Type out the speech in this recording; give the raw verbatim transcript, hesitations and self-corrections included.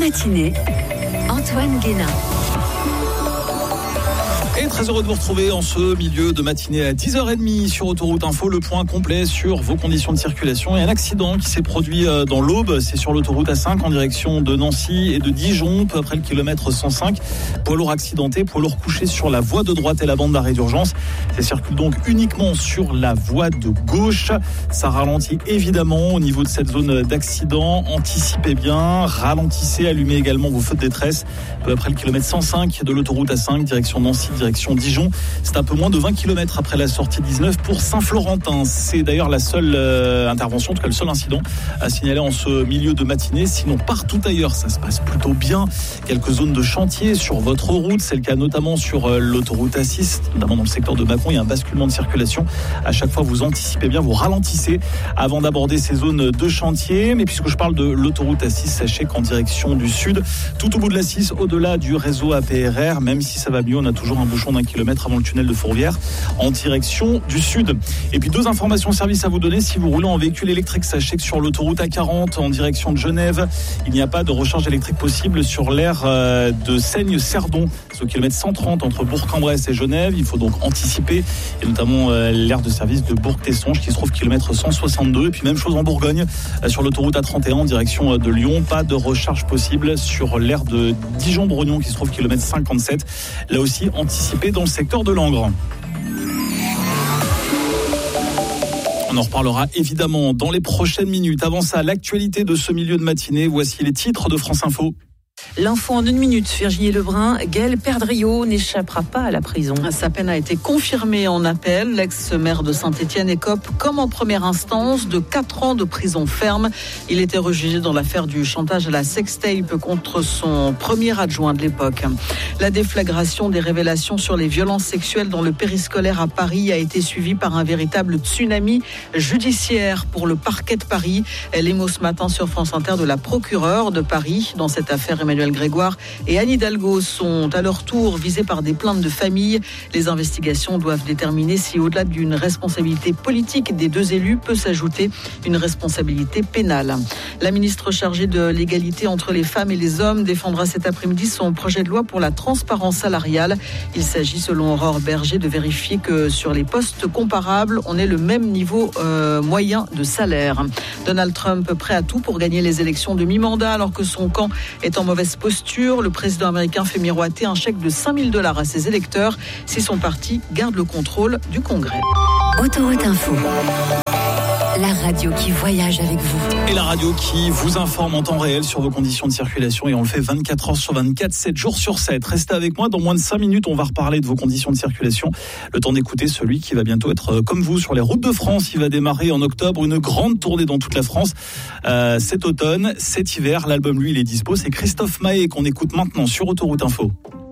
matinée, Antoine Guénin. Et très heureux de vous retrouver en ce milieu de matinée à dix heures trente sur Autoroute Info. Le point complet sur vos conditions de circulation. Il y a un accident qui s'est produit dans l'Aube. C'est sur l'autoroute A cinq en direction de Nancy et de Dijon, peu après le kilomètre cent cinq. Poids lourd accidenté, poids lourd couché sur la voie de droite et la bande d'arrêt d'urgence. Ça circule donc uniquement sur la voie de gauche. Ça ralentit évidemment au niveau de cette zone d'accident. Anticipez bien, ralentissez, allumez également vos feux de détresse. Peu après le kilomètre cent cinq de l'autoroute A cinq, direction Nancy, direction Dijon. C'est un peu moins de vingt kilomètres après la sortie dix-neuf pour Saint-Florentin. C'est d'ailleurs la seule euh, intervention, en tout cas le seul incident à signaler en ce milieu de matinée. Sinon, partout ailleurs, ça se passe plutôt bien. Quelques zones de chantier sur votre route. C'est le cas notamment sur euh, l'autoroute A six, notamment dans le secteur de Mâcon. Il y a un basculement de circulation. À chaque fois, vous anticipez bien, vous ralentissez avant d'aborder ces zones de chantier. Mais puisque je parle de l'autoroute A six, sachez qu'en direction du sud, tout au bout de l'A six, au-delà du réseau A P R R, même si ça va mieux, on a toujours un bouchon d'un kilomètre avant le tunnel de Fourvière en direction du sud. Et puis deux informations service à vous donner si vous roulez en véhicule électrique. Sachez que sur l'autoroute A quarante en direction de Genève, il n'y a pas de recharge électrique possible sur l'aire de Seigne-Cerdon. C'est au kilomètre cent trente entre Bourg-en-Bresse et Genève. Il faut donc anticiper, et notamment l'aire de service de Bourg-Tessonges qui se trouve kilomètre cent soixante-deux. Et puis même chose en Bourgogne sur l'autoroute A trente et un en direction de Lyon. Pas de recharge possible sur l'aire de Dijon-Brognon qui se trouve kilomètre cinquante-sept. Là aussi, anticipé dans le secteur de Langres. On en reparlera évidemment dans les prochaines minutes. Avant ça, l'actualité de ce milieu de matinée. Voici les titres de France Info. L'info en une minute. Virginie Lebrun, Gaël Perdriau n'échappera pas à la prison. Sa peine a été confirmée en appel. L'ex-maire de Saint-Étienne écope, comme en première instance, de quatre ans de prison ferme. Il était rejugé dans l'affaire du chantage à la sextape contre son premier adjoint de l'époque. La déflagration des révélations sur les violences sexuelles dans le périscolaire à Paris a été suivie par un véritable tsunami judiciaire pour le parquet de Paris. Les mots ce matin sur France Inter de la procureure de Paris. Dans cette affaire, Emmanuel Grégoire et Anne Hidalgo sont à leur tour visés par des plaintes de famille. Les investigations doivent déterminer si, au-delà d'une responsabilité politique des deux élus, peut s'ajouter une responsabilité pénale. La ministre chargée de l'égalité entre les femmes et les hommes défendra cet après-midi son projet de loi pour la transparence salariale. Il s'agit, selon Aurore Berger, de vérifier que sur les postes comparables, on ait le même niveau euh, moyen de salaire. Donald Trump prêt à tout pour gagner les élections de mi-mandat alors que son camp est en mauvaise posture. Le président américain fait miroiter un chèque de cinq mille dollars à ses électeurs si son parti garde le contrôle du Congrès. Autoroute Info. La radio qui voyage avec vous. Et la radio qui vous informe en temps réel sur vos conditions de circulation. Et on le fait vingt-quatre heures sur vingt-quatre, sept jours sur sept. Restez avec moi. Dans moins de cinq minutes, on va reparler de vos conditions de circulation. Le temps d'écouter celui qui va bientôt être comme vous sur les routes de France. Il va démarrer en octobre une grande tournée dans toute la France. Euh, cet automne, cet hiver, l'album, lui, il est dispo. C'est Christophe Maé qu'on écoute maintenant sur Autoroute Info.